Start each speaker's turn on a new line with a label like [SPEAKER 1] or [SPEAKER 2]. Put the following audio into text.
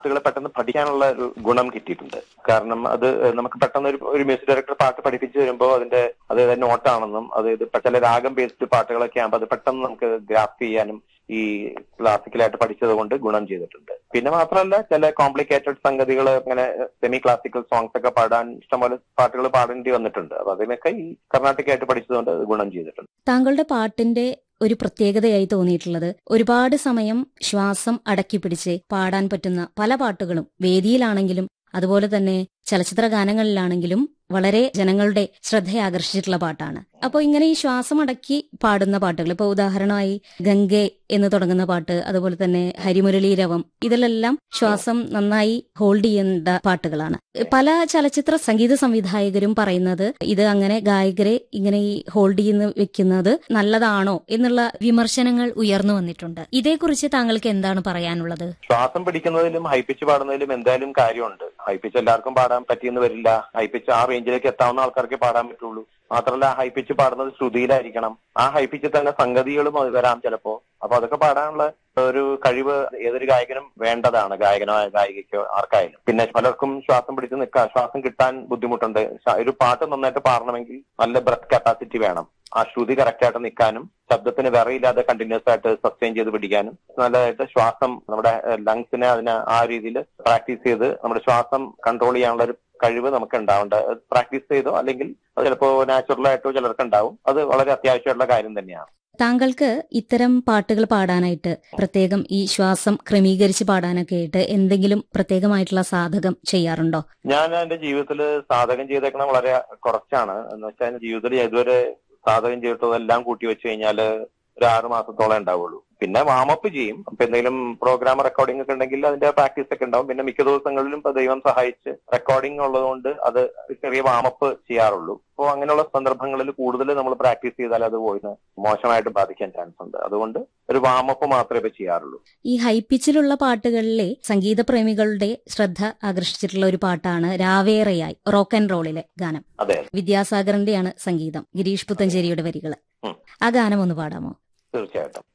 [SPEAKER 1] കുട്ടികളെ പെട്ടെന്ന് പഠിക്കാനുള്ള ഒരു ഗുണം കിട്ടിയിട്ടുണ്ട്. കാരണം അത് നമുക്ക് പെട്ടെന്ന് ഒരു മ്യൂസിക് ഡയറക്ടർ പാട്ട് പഠിപ്പിച്ചു വരുമ്പോൾ അത് നോട്ടാണെന്നും അതായത് ചില രാഗം ബേസ്ഡ് പാട്ടുകളൊക്കെ ആകുമ്പോൾ അത് പെട്ടെന്ന് നമുക്ക് ഗ്രാസ്പ് ചെയ്യാനും ഈ ക്ലാസിക്കലായിട്ട് പഠിച്ചത് കൊണ്ട് ഗുണം ചെയ്തിട്ടുണ്ട്. പിന്നെ മാത്രമല്ല ചില കോംപ്ലിക്കേറ്റഡ് സംഗതികൾ അങ്ങനെ സെമി ക്ലാസിക്കൽ സോങ്സ് ഒക്കെ പാടാൻ ഇഷ്ടംപോലെ പാട്ടുകൾ പാടേണ്ടി വന്നിട്ടുണ്ട്. അപ്പൊ അതിനൊക്കെ ഈ കർണാട്ടിക് ആയിട്ട് പഠിച്ചതുകൊണ്ട് ഗുണം ചെയ്തിട്ടുണ്ട്.
[SPEAKER 2] താങ്കളുടെ പാട്ടിന്റെ ഒരു പ്രത്യേകതയായി തോന്നിയിട്ടുള്ളത് ഒരുപാട് സമയം ശ്വാസം അടക്കി പിടിച്ച് പാടാൻ പറ്റുന്ന പല പാട്ടുകളും വേദിയിലാണെങ്കിലും അതുപോലെ തന്നെ ചലച്ചിത്ര ഗാനങ്ങളിലാണെങ്കിലും വളരെ ജനങ്ങളുടെ ശ്രദ്ധയാകർഷിച്ചിട്ടുള്ള പാട്ടാണ്. അപ്പോൾ ഇങ്ങനെ ഈ ശ്വാസം അടക്കി പാടുന്ന പാട്ടുകൾ, ഇപ്പൊ ഉദാഹരണമായി ഗംഗെ എന്ന് തുടങ്ങുന്ന പാട്ട്, അതുപോലെ തന്നെ ഹരിമുരളീരവം, ഇതിലെല്ലാം ശ്വാസം നന്നായി ഹോൾഡ് ചെയ്യേണ്ട പാട്ടുകളാണ്. പല ചലച്ചിത്ര സംഗീത സംവിധായകരും പറയുന്നത് ഇത് അങ്ങനെ ഗായകരെ ഇങ്ങനെ ഈ ഹോൾഡ് ചെയ്യുന്ന വെക്കുന്നത് നല്ലതാണോ എന്നുള്ള വിമർശനങ്ങൾ ഉയർന്നു വന്നിട്ടുണ്ട്. ഇതേക്കുറിച്ച് താങ്കൾക്ക് എന്താണ് പറയാനുള്ളത്?
[SPEAKER 1] ശ്വാസം പിടിക്കുന്നതിലും ഹൈപ്പിച്ച് പാടുന്നതിലും എന്തായാലും കാര്യമുണ്ട്. ഹൈപ്പിച്ച് എല്ലാവർക്കും പാടാൻ പറ്റിയെന്ന് വരില്ല. ഹൈപ്പിച്ച് ആ റേഞ്ചിലേക്ക് എത്താവുന്ന ആൾക്കാർക്ക് പാടാൻ പറ്റുള്ളൂ. മാത്രമല്ല ഹൈപ്പിച്ച് പാടുന്നത് ശ്രുതിയിലായിരിക്കണം. ആ ഹൈപ്പിച്ച് തന്നെ സംഗതികളും വരാം ചിലപ്പോ. അപ്പൊ അതൊക്കെ പാടാനുള്ള ഒരു കഴിവ് ഏതൊരു ഗായകനും വേണ്ടതാണ്, ഗായകനോ ഗായികയ്ക്കോ ആർക്കായാലും. പിന്നെ പലർക്കും ശ്വാസം പിടിച്ച് നിൽക്കാൻ ശ്വാസം കിട്ടാൻ ബുദ്ധിമുട്ടുണ്ട്. ഒരു പാട്ട് നന്നായിട്ട് പാടണമെങ്കിൽ നല്ല ബ്രെത്ത് കപ്പാസിറ്റി വേണം. ആ ശ്രുതി കറക്റ്റ് ആയിട്ട് നിൽക്കാനും ശബ്ദത്തിന് വിറയില്ലാതെ കണ്ടിന്യൂസ് ആയിട്ട് സസ്റ്റെയിൻ ചെയ്ത് പിടിക്കാനും നല്ലതായിട്ട് ശ്വാസം നമ്മുടെ ലങ്സിനെ അതിനെ ആ രീതിയിൽ പ്രാക്ടീസ് ചെയ്ത് നമ്മുടെ ശ്വാസം കൺട്രോൾ ചെയ്യാനുള്ള ഒരു കഴിവ് നമുക്ക് ഉണ്ടാവേണ്ട. പ്രാക്ടീസ് ചെയ്തോ അല്ലെങ്കിൽ അത് ചിലപ്പോ നാച്ചുറൽ ആയിട്ടോ ചിലർക്ക് ഉണ്ടാവും. അത് വളരെ അത്യാവശ്യമായിട്ടുള്ള കാര്യം തന്നെയാണ്.
[SPEAKER 2] താങ്കൾക്ക് ഇത്തരം പാട്ടുകൾ പാടാനായിട്ട് പ്രത്യേകം ഈ ശ്വാസം ക്രമീകരിച്ച് പാടാനൊക്കെ ആയിട്ട് എന്തെങ്കിലും പ്രത്യേകമായിട്ടുള്ള സാധകം ചെയ്യാറുണ്ടോ?
[SPEAKER 1] ഞാൻ എന്റെ ജീവിതത്തിൽ സാധകം ചെയ്തേക്കണം വളരെ കുറച്ചാണ്. എന്ന് വെച്ചാൽ എന്റെ ജീവിതത്തിൽ ഇതുവരെ സാധകം ചെയ്തിട്ടതെല്ലാം കൂട്ടി വെച്ച് കഴിഞ്ഞാല് ഒരു 6 മാസത്തോളം ഉണ്ടാവുള്ളൂ. പിന്നെ വാമപ്പ് ചെയ്യും. അപ്പൊ എന്തെങ്കിലും പ്രോഗ്രാം റെക്കോർഡിംഗ് ഒക്കെ ഉണ്ടെങ്കിൽ അതിന്റെ പ്രാക്ടീസ് ഒക്കെ ഉണ്ടാവും. പിന്നെ മിക്ക ദിവസങ്ങളിലും ഇപ്പൊ ദൈവം സഹായിച്ച് റെക്കോർഡിംഗ് ഉള്ളതുകൊണ്ട് അത് ചെറിയ വാമപ്പ് ചെയ്യാറുള്ളൂ. അപ്പോൾ അങ്ങനെയുള്ള സന്ദർഭങ്ങളിൽ കൂടുതൽ നമ്മൾ പ്രാക്ടീസ് ചെയ്താൽ അത് പോയിന് മോശമായിട്ട് ബാധിക്കാൻ ചാൻസ് ഉണ്ട്. അതുകൊണ്ട് ഒരു വാമപ്പ് മാത്രമേ ഇപ്പൊ ചെയ്യാറുള്ളൂ.
[SPEAKER 2] ഈ ഹൈപ്പിച്ചിലുള്ള പാട്ടുകളിലെ സംഗീത പ്രേമികളുടെ ശ്രദ്ധ ആകർഷിച്ചിട്ടുള്ള ഒരു പാട്ടാണ് രാവേറെയായി, റോക്ക് ആൻഡ് റോളിലെ ഗാനം.
[SPEAKER 1] അതെ,
[SPEAKER 2] വിദ്യാസാഗറിന്റെയാണ് സംഗീതം, ഗിരീഷ് പുത്തഞ്ചേരിയുടെ വരികള്. ആ ഗാനം ഒന്ന് പാടാമോ?
[SPEAKER 1] തീർച്ചയായിട്ടും.